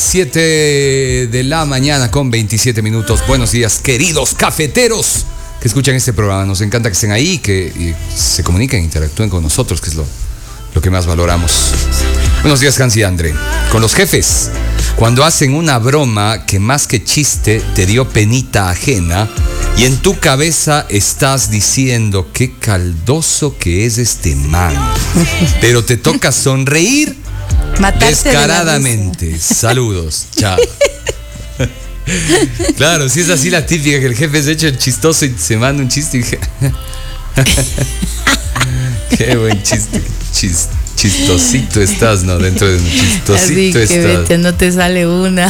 7 de la mañana con 27 minutos. Buenos días, queridos cafeteros que escuchan este programa. Nos encanta que estén ahí, que se comuniquen, interactúen con nosotros, que es lo que más valoramos. Buenos días, Hans y André. Con los jefes, cuando hacen una broma que más que chiste te dio penita ajena y en tu cabeza estás diciendo qué caldoso que es este man, pero te toca sonreír descaradamente. Saludos, chao. Claro, si es así la típica, que el jefe se echa el chistoso y se manda un chiste y dije, qué buen chiste, chistosito estás, ¿no? Dentro de un chistosito así que estás. vete, no te sale una.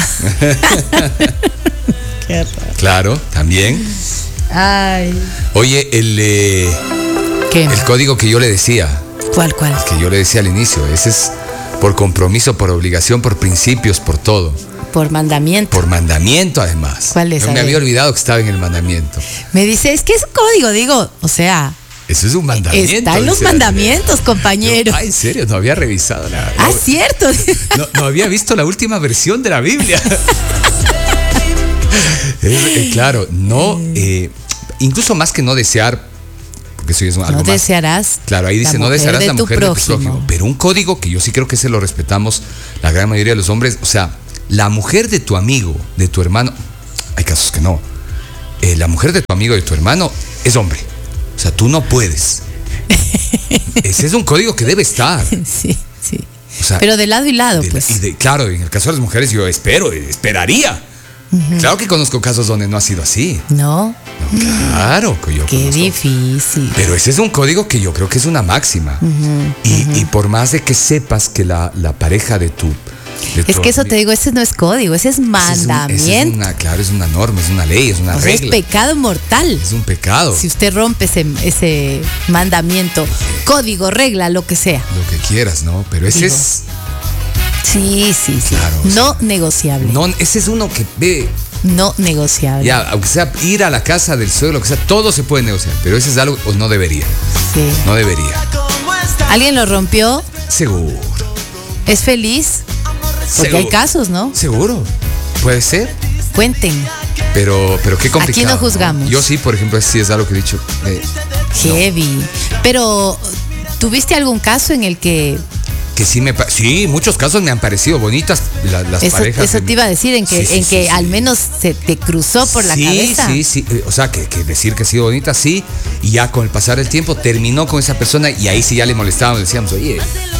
Qué raro. Claro, también. Ay. Oye, ¿Qué? El código que yo le decía. ¿Cuál? Que yo le decía al inicio, ese es por compromiso, por obligación, por principios, por todo. Por mandamiento. Por mandamiento, además. ¿Cuál es? Yo me había olvidado que estaba en el mandamiento. Me dice, es que es un código, digo, o sea. Eso es un mandamiento. Está en los mandamientos, compañero. En serio, no había revisado nada. Cierto. No había visto la última versión de la Biblia. Claro, no, incluso más que no desear, porque eso es algo más. No desearás. Claro, ahí dice, no desearás la mujer de tu prójimo. Pero un código que yo sí creo que ese lo respetamos la gran mayoría de los hombres, o sea, la mujer de tu amigo, de tu hermano, hay casos que no. La mujer de tu amigo, de tu hermano, es hombre. O sea, tú no puedes. Ese es un código que debe estar. Sí. O sea, pero de lado y lado, pues. Claro, en el caso de las mujeres yo esperaría. Uh-huh. Claro que conozco casos donde no ha sido así. No, claro que yo qué conozco. Difícil. Pero ese es un código que yo creo que es una máxima. Uh-huh. Y por más de que sepas que la pareja de tu... Es que eso te digo, ese no es código, ese es mandamiento. Claro, es una norma, es una ley, es una regla. Es pecado mortal. Es un pecado. Si usted rompe ese mandamiento, código, regla, lo que sea. Lo que quieras, ¿no? Pero ese es... Sí. Claro, no negociable. No, ese es uno que ve. No negociable. Ya, aunque sea ir a la casa del suegro, lo que sea, todo se puede negociar. Pero ese es algo, o no debería. Sí. No debería. ¿Alguien lo rompió? Seguro. ¿Es feliz? Porque hay casos, ¿no? Seguro. Puede ser. Cuenten. Pero qué complicado. Aquí no juzgamos. Yo sí, por ejemplo, sí es algo que he dicho. Heavy. No. Pero, ¿tuviste algún caso en el que sí, muchos casos me han parecido bonitas las parejas. Eso te iba a decir, en que al menos se te cruzó por la cabeza. Sí. O sea, que decir que ha sido bonita, sí. Y ya con el pasar del tiempo terminó con esa persona y ahí sí ya le molestábamos, decíamos, oye.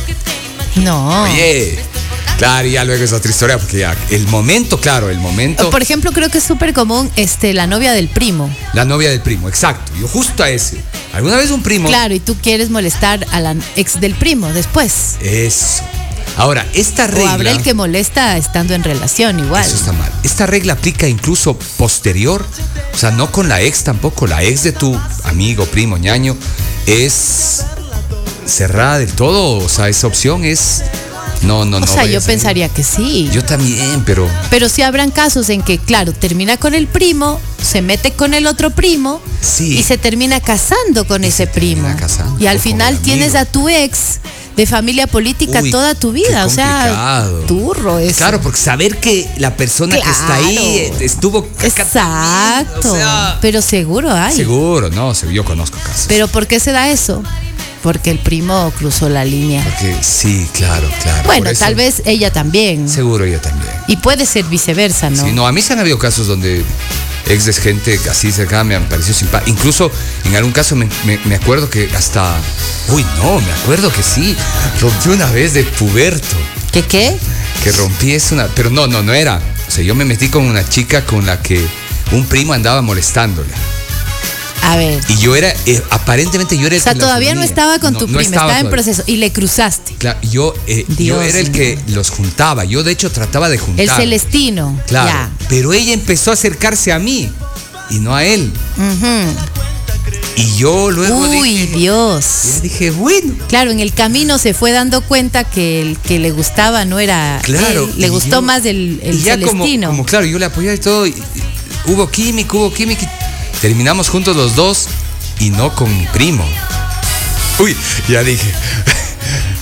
Claro, y ya luego es otra historia, porque ya el momento. Por ejemplo, creo que es súper común la novia del primo. La novia del primo, exacto. Yo justo a ese. ¿Alguna vez un primo? Claro, y tú quieres molestar a la ex del primo después. Eso. Ahora, esta regla... O habrá el que molesta estando en relación igual. Eso está mal. Esta regla aplica incluso posterior. O sea, no con la ex tampoco. La ex de tu amigo, primo, ñaño, es cerrada del todo. O sea, esa opción es... No. O sea, yo pensaría que sí. Yo también, pero... Pero sí habrán casos en que, claro, termina con el primo, se mete con el otro primo, sí, y se termina casando con ese primo. Y al final tienes a tu ex de familia política toda tu vida. O sea, turro eso. Claro, porque saber que la persona que está ahí estuvo... Exacto. O sea, pero seguro hay. Seguro, yo conozco casos. Pero ¿por qué se da eso? Porque el primo cruzó la línea. Porque sí, claro. Bueno, tal vez ella también. Seguro ella también. Y puede ser viceversa, ¿no? Sí, a mí se han habido casos donde ex de gente así cercana me han parecido simpática. Incluso en algún caso me acuerdo que hasta... me acuerdo que sí. Rompí una vez de puberto. ¿Qué? Que rompí pero no era. O sea, yo me metí con una chica con la que un primo andaba molestándole. A ver. Y yo era, aparentemente yo era el que... O sea, todavía no estaba con tu prima, estaba en proceso. Y le cruzaste. Claro, yo era el que los juntaba. Yo, de hecho, trataba de juntar. El celestino. Claro. Ya. Pero ella empezó a acercarse a mí y no a él. Uh-huh. Y yo luego Dios. Yo dije, bueno. Claro, en el camino se fue dando cuenta que el que le gustaba no era claro, él. Le gustó más el y ya celestino. Como claro, yo le apoyaba y todo. Y hubo química. Terminamos juntos los dos y no con mi primo. Ya dije.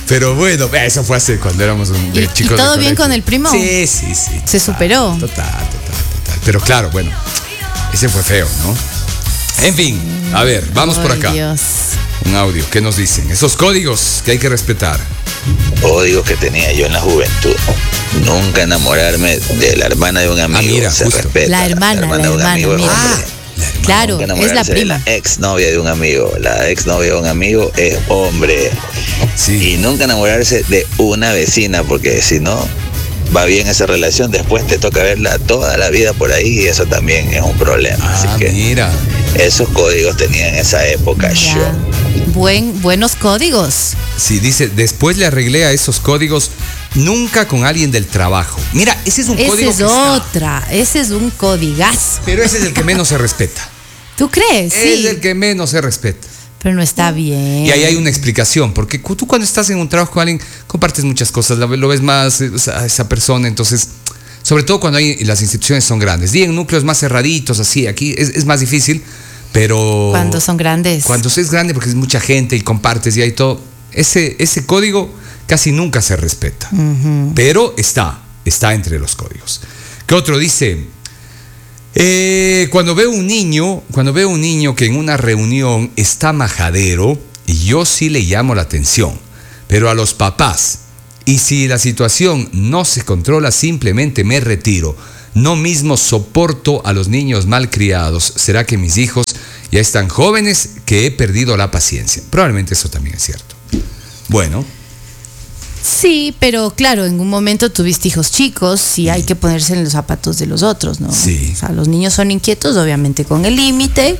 Pero bueno, eso fue hace cuando éramos chicos. ¿Y todo bien con el primo? Sí. Se superó. Total. Pero claro, bueno, ese fue feo, ¿no? En fin, a ver, vamos por acá. Dios. Un audio, ¿qué nos dicen? Esos códigos que hay que respetar. Códigos que tenía yo en la juventud. Nunca enamorarme de la hermana de un amigo. Mira, se justo. respeta. La hermana, de un amigo es hombre. Claro, es la prima. La exnovia de un amigo. La exnovia de un amigo es hombre. Sí. Y nunca enamorarse de una vecina, porque si no va bien esa relación, después te toca verla toda la vida por ahí y eso también es un problema. Así que mira. Esos códigos tenía en esa época yo. Buenos códigos. Sí, dice, después le arreglé a esos códigos, nunca con alguien del trabajo. Mira, ese es un código. Ese es un codigazo. Pero ese es el que menos se respeta. ¿Tú crees? Sí. Es el que menos se respeta. Pero no está bien. Y ahí hay una explicación, porque tú cuando estás en un trabajo con alguien, compartes muchas cosas, lo ves más a esa persona, entonces, sobre todo cuando las instituciones son grandes. Y en núcleos más cerraditos, así, aquí es más difícil, pero... Cuando son grandes. Cuando es grande, porque es mucha gente y compartes y hay todo, ese código casi nunca se respeta. Uh-huh. Pero está entre los códigos. ¿Qué otro dice? Cuando veo un niño que en una reunión está majadero, yo sí le llamo la atención, pero a los papás, y si la situación no se controla, simplemente me retiro. No mismo soporto a los niños malcriados. ¿Será que mis hijos ya están jóvenes que he perdido la paciencia? Probablemente eso también es cierto. Bueno. Sí, pero claro, en un momento tuviste hijos chicos y hay que ponerse en los zapatos de los otros, ¿no? Sí. O sea, los niños son inquietos, obviamente con el límite,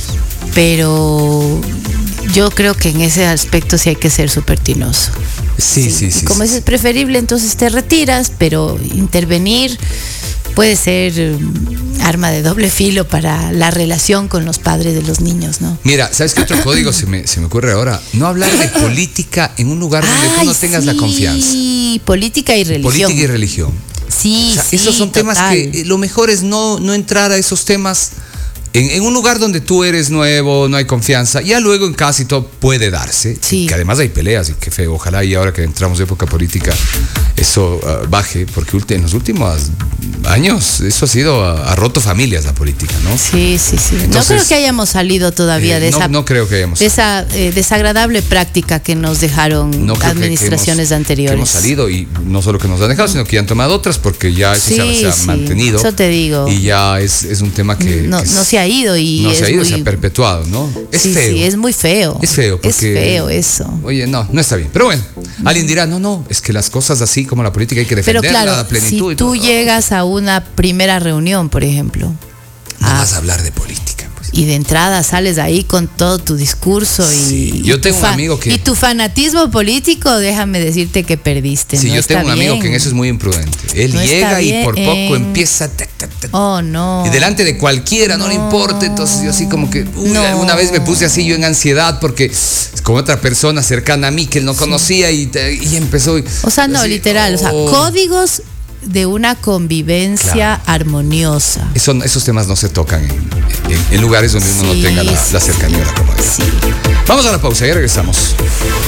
pero yo creo que en ese aspecto sí hay que ser súper tinoso. Sí. Y como es preferible, entonces te retiras, pero intervenir puede ser arma de doble filo para la relación con los padres de los niños, ¿no? Mira, ¿sabes qué otro código se me ocurre ahora? No hablar de política en un lugar donde tú no tengas la confianza. Sí, política y religión. Sí, o sea, esos son temas que lo mejor es no entrar a esos temas en un lugar donde tú eres nuevo, no hay confianza. Ya luego en casa y todo puede darse. Sí. Que además hay peleas y qué feo. Ojalá y ahora que entramos en época política eso baje, porque en los últimos años eso ha roto familias, la política, ¿no? Sí. Entonces, no creo que hayamos salido todavía de esa. No creo que hayamos. De esa desagradable práctica que nos dejaron administraciones anteriores. Que hemos salido, y no solo que nos han dejado, sino que ya han tomado otras, porque ya eso se ha mantenido. Eso te digo. Y ya es un tema que no se ha ido y no se ha ido, se ha perpetuado, ¿no? Es feo. Sí, es muy feo. Es feo porque, es feo eso. Oye, no está bien. Pero bueno, alguien dirá, no, es que las cosas así como la política hay que defenderla. Pero claro, a plenitud. Si tú llegas a una primera reunión, por ejemplo, no vas a hablar de política. Y de entrada sales ahí con todo tu discurso yo tengo un amigo que... Y tu fanatismo político, déjame decirte que perdiste. Sí, no yo tengo un amigo que en eso es muy imprudente. Él llega y por poco empieza... Oh, no. Y delante de cualquiera, no le importa. Entonces yo así como que... Alguna vez me puse así yo en ansiedad porque con otra persona cercana a mí que él no conocía y empezó... O sea, no, así, literal. O sea, códigos de una convivencia armoniosa. Esos temas no se tocan en lugares donde uno no tenga la cercanía, la comodidad. Sí. Vamos a la pausa, ya regresamos.